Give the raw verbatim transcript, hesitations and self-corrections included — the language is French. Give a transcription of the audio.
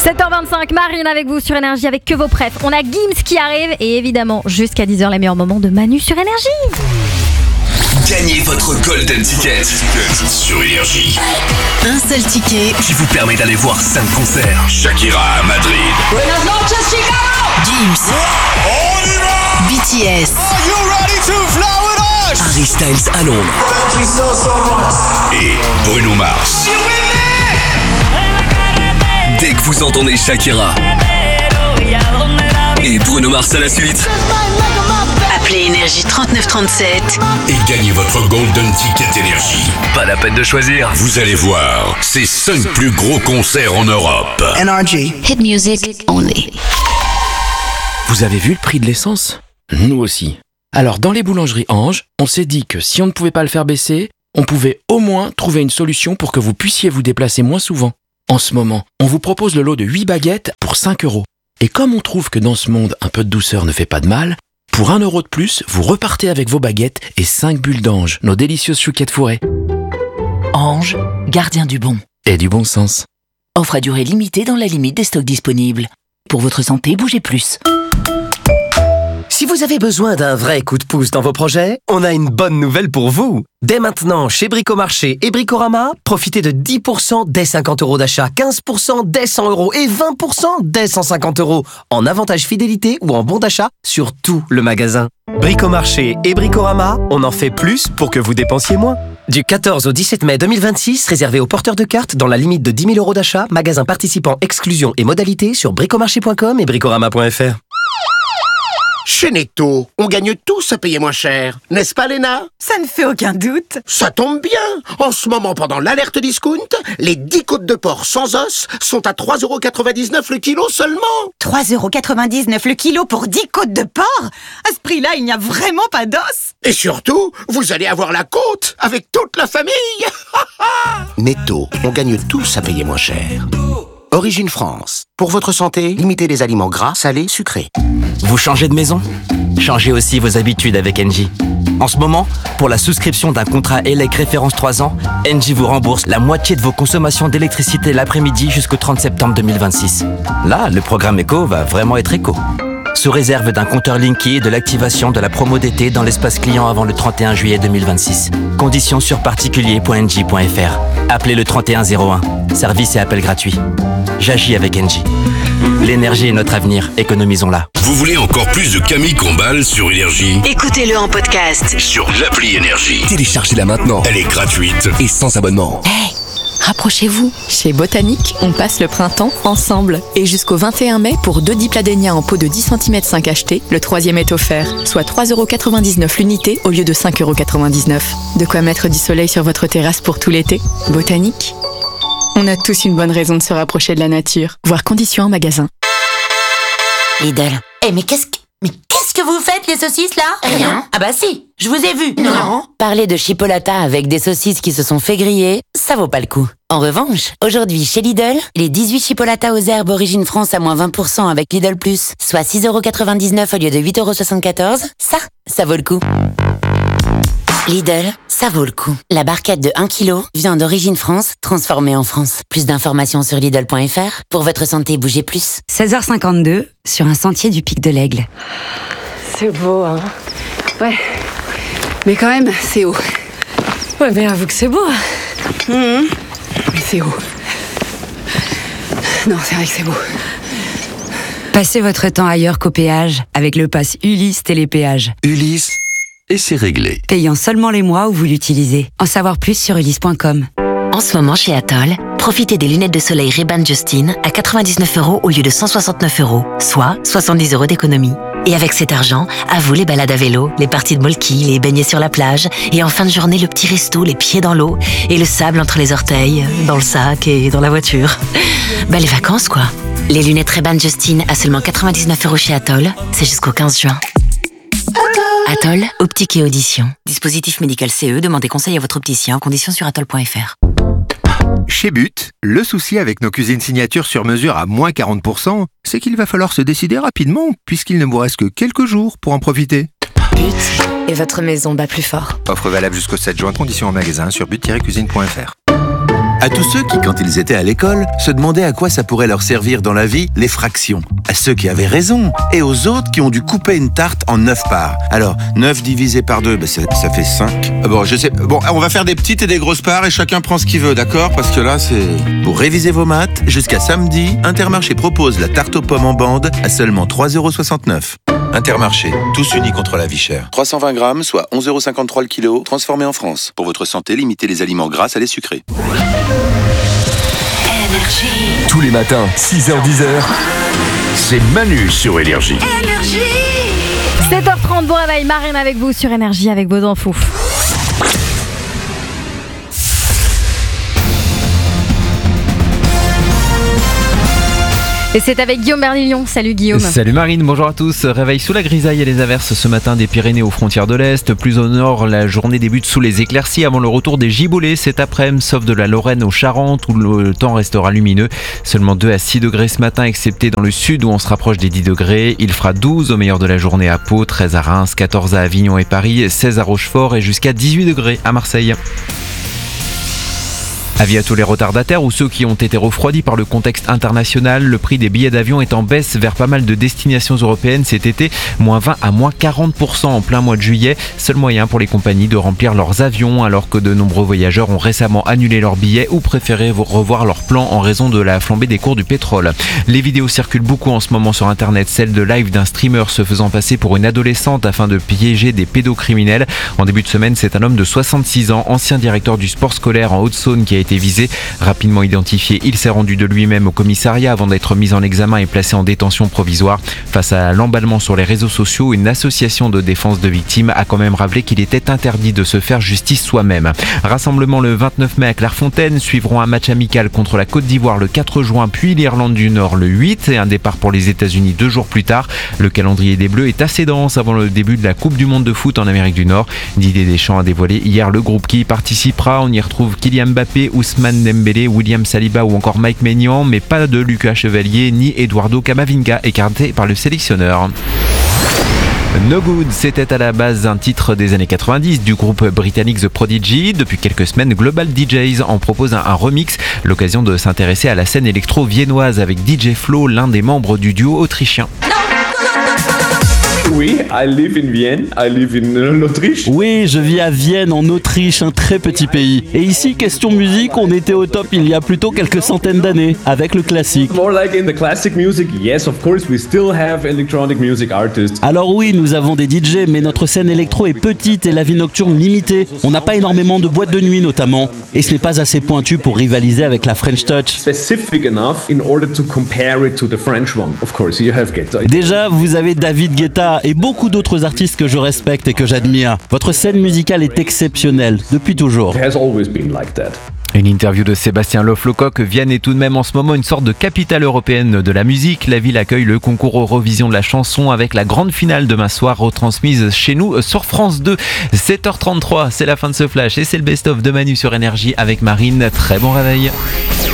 sept heures vingt-cinq, Marine avec vous sur Énergie avec que vos préf. On a Gims qui arrive et évidemment jusqu'à dix heures les meilleurs moments de Manu sur Énergie. Gagnez votre Golden Ticket sur Énergie. Un seul ticket qui vous permet d'aller voir cinq concerts. Shakira à Madrid. Buenas noches, Chicago. Gims. On y va. B T S. Are you ready to fly with us? Harry Styles à Londres. Thank you so, so much. Et Bruno Mars. Dès que vous entendez Shakira et Bruno Mars à la suite, Appelez Énergie trente-neuf trente-sept et gagnez votre Golden Ticket Énergie. Pas la peine de choisir. Vous allez voir, c'est cinq plus gros concerts en Europe. N R G. Hit music only. Vous avez vu le prix de l'essence ? Nous aussi. Alors dans les boulangeries Ange, on s'est dit que si on ne pouvait pas le faire baisser, on pouvait au moins trouver une solution pour que vous puissiez vous déplacer moins souvent. En ce moment, on vous propose le lot de huit baguettes pour cinq euros. Et comme on trouve que dans ce monde, un peu de douceur ne fait pas de mal, pour un euro de plus, vous repartez avec vos baguettes et cinq bulles d'Ange, nos délicieuses chouquettes fourrées. Ange, gardien du bon. Et du bon sens. Offre à durée limitée dans la limite des stocks disponibles. Pour votre santé, bougez plus. Si vous avez besoin d'un vrai coup de pouce dans vos projets, on a une bonne nouvelle pour vous. Dès maintenant, chez Bricomarché et Bricorama, profitez de dix pour cent dès cinquante euros d'achat, quinze pour cent dès cent euros et vingt pour cent dès cent cinquante euros en avantage fidélité ou en bon d'achat sur tout le magasin. Bricomarché et Bricorama, on en fait plus pour que vous dépensiez moins. Du quatorze au dix-sept mai deux mille vingt-six, réservé aux porteurs de cartes dans la limite de dix mille euros d'achat, magasin participant, exclusion et modalités sur bricomarché point com et bricorama point f r. Chez Netto, on gagne tous à payer moins cher, n'est-ce pas Léna? Ça ne fait aucun doute. Ça tombe bien. En ce moment, pendant l'alerte discount, les dix côtes de porc sans os sont à trois euros quatre-vingt-dix-neuf le kilo seulement. trois euros quatre-vingt-dix-neuf le kilo pour dix côtes de porc? À ce prix-là, il n'y a vraiment pas d'os. Et surtout, vous allez avoir la côte avec toute la famille. Netto, on gagne tous à payer moins cher. Origine France. Pour votre santé, limitez les aliments gras, salés, sucrés. Vous changez de maison ? Changez aussi vos habitudes avec Engie. En ce moment, pour la souscription d'un contrat E L E C référence trois ans, Engie vous rembourse la moitié de vos consommations d'électricité l'après-midi jusqu'au trente septembre deux mille vingt-six. Là, le programme éco va vraiment être éco. Sous réserve d'un compteur Linky et de l'activation de la promo d'été dans l'espace client avant le trente et un juillet deux mille vingt-six. Conditions sur particulier point engie point f r. Appelez le trente et un zéro un. Service et appel gratuit. J'agis avec Engie. L'énergie est notre avenir, économisons-la. Vous voulez encore plus de Camille Combal sur Énergie? Écoutez-le en podcast. Sur l'appli Énergie. Téléchargez-la maintenant. Elle est gratuite Et sans abonnement. Hey, rapprochez-vous. Chez Botanique, on passe le printemps ensemble. Et jusqu'au vingt et un mai, pour deux dipladénia en pot de dix centimètres cinq achetés, le troisième est offert, soit trois euros quatre-vingt-dix-neuf l'unité au lieu de cinq euros quatre-vingt-dix-neuf. De quoi mettre du soleil sur votre terrasse pour tout l'été. Botanique. On a tous une bonne raison de se rapprocher de la nature. Voir conditions en magasin. Lidl. Eh mais qu'est-ce que... Mais qu'est-ce que vous faites les saucisses là? Rien. Ah bah si, je vous ai vu. Non. Parler de chipolata avec des saucisses qui se sont fait griller, ça vaut pas le coup. En revanche, aujourd'hui chez Lidl, les dix-huit chipolatas aux herbes Origine France à moins vingt pour cent avec Lidl Plus, soit six euros quatre-vingt-dix-neuf au lieu de huit euros soixante-quatorze, ça, ça vaut le coup. Lidl, ça vaut le coup. La barquette de un kilo, viande d'Origine France, transformée en France. Plus d'informations sur Lidl point f r. Pour votre santé, bougez plus. seize heures cinquante-deux, sur un sentier du Pic de l'Aigle. C'est beau, hein. Ouais. Mais quand même, c'est haut. Ouais, mais avoue que c'est beau. Mmh. Mais c'est haut. Non, c'est vrai que c'est beau. Passez votre temps ailleurs qu'au péage, avec le pass Ulysse Télépéage. Ulysse, et c'est réglé. Payant seulement les mois où vous l'utilisez. En savoir plus sur ulysse point com. En ce moment chez Atoll, profitez des lunettes de soleil Ray-Ban Justin à quatre-vingt-dix-neuf euros au lieu de cent soixante-neuf euros, soit soixante-dix euros d'économie. Et avec cet argent, à vous les balades à vélo, les parties de molki, les baignets sur la plage, et en fin de journée le petit resto, les pieds dans l'eau, et le sable entre les orteils, dans le sac et dans la voiture. Belles vacances quoi. Les lunettes Ray-Ban Justin à seulement quatre-vingt-dix-neuf euros chez Atoll, c'est jusqu'au quinze juin. Atoll, optique et audition. Dispositif médical C E, demandez conseil à votre opticien, conditions sur atoll point f r. Chez But, le souci avec nos cuisines signatures sur mesure à moins quarante pour cent, c'est qu'il va falloir se décider rapidement, puisqu'il ne vous reste que quelques jours pour en profiter. But, et votre maison bat plus fort. Offre valable jusqu'au sept juin, conditions en magasin sur but tiret cuisine point f r. À tous ceux qui, quand ils étaient à l'école, se demandaient à quoi ça pourrait leur servir dans la vie, les fractions. À ceux qui avaient raison. Et aux autres qui ont dû couper une tarte en neuf parts. Alors, neuf divisé par deux, ben ça, ça fait cinq. Bon, je sais. Bon, on va faire des petites et des grosses parts et chacun prend ce qu'il veut, d'accord? Parce que là, c'est... Pour réviser vos maths, jusqu'à samedi, Intermarché propose la tarte aux pommes en bande à seulement trois euros soixante-neuf. Intermarché, tous unis contre la vie chère. trois cent vingt grammes, soit onze euros cinquante-trois le kilo, transformé en France. Pour votre santé, limitez les aliments gras à les sucrés. Tous les matins, six heures dix, c'est Manu sur Énergie. sept heures trente, bon réveil, Marine avec vous sur Énergie avec vos infos. Et c'est avec Guillaume Bernilion. Salut Guillaume. Salut Marine, bonjour à tous. Réveil sous la grisaille et les averses ce matin des Pyrénées aux frontières de l'Est. Plus au nord, la journée débute sous les éclaircies avant le retour des giboulées cet après-midi, sauf de la Lorraine aux Charentes où le temps restera lumineux. Seulement deux à six degrés ce matin, excepté dans le sud où on se rapproche des dix degrés. Il fera douze au meilleur de la journée à Pau, treize à Reims, quatorze à Avignon et Paris, seize à Rochefort et jusqu'à dix-huit degrés à Marseille. Avis à tous les retardataires ou ceux qui ont été refroidis par le contexte international, le prix des billets d'avion est en baisse vers pas mal de destinations européennes cet été, moins vingt à moins quarante pour cent en plein mois de juillet. Seul moyen pour les compagnies de remplir leurs avions alors que de nombreux voyageurs ont récemment annulé leurs billets ou préféré revoir leurs plans en raison de la flambée des cours du pétrole. Les vidéos circulent beaucoup en ce moment sur internet, celle de live d'un streamer se faisant passer pour une adolescente afin de piéger des pédocriminels. En début de semaine, c'est un homme de soixante-six ans, ancien directeur du sport scolaire en Haute-Saône qui a été visé. Rapidement identifié, il s'est rendu de lui-même au commissariat avant d'être mis en examen et placé en détention provisoire. Face à l'emballement sur les réseaux sociaux, une association de défense de victimes a quand même rappelé qu'il était interdit de se faire justice soi-même. Rassemblement le vingt-neuf mai à Clairefontaine, suivront un match amical contre la Côte d'Ivoire le quatre juin, puis l'Irlande du Nord le huit et un départ pour les États-Unis deux jours plus tard. Le calendrier des Bleus est assez dense avant le début de la Coupe du Monde de foot en Amérique du Nord. Didier Deschamps a dévoilé hier le groupe qui y participera. On y retrouve Kylian Mbappé, Ousmane Dembélé, William Saliba ou encore Mike Maignan, mais pas de Lucas Chevalier ni Eduardo Camavinga, écarté par le sélectionneur. No Good, c'était à la base un titre des années quatre-vingt-dix du groupe britannique The Prodigy. Depuis quelques semaines, Global D Js en propose un, un remix, l'occasion de s'intéresser à la scène électro viennoise avec D J Flo, l'un des membres du duo autrichien. Oui, I live in Vienne, I live in Autriche. Oui, je vis à Vienne, en Autriche, un très petit pays. Et ici, question musique, on était au top il y a plutôt quelques centaines d'années, avec le classique. More like in the classic music, yes, of course, we still have electronic music artists. Alors oui, nous avons des D J, mais notre scène électro est petite et la vie nocturne limitée. On n'a pas énormément de boîtes de nuit notamment, et ce n'est pas assez pointu pour rivaliser avec la French Touch. Specific enough in order to compare it to the French one. Of course, you have Guetta. Déjà, vous avez David Guetta et beaucoup d'autres artistes que je respecte et que j'admire. Votre scène musicale est exceptionnelle, depuis toujours. It has always been like that. Une interview de Sébastien Loflocoq. Vienne est tout de même en ce moment une sorte de capitale européenne de la musique. La ville accueille le concours Eurovision de la chanson avec la grande finale demain soir retransmise chez nous sur France deux. sept heures trente-trois, c'est la fin de ce flash et c'est le best-of de Manu sur Énergie avec Marine. Très bon réveil.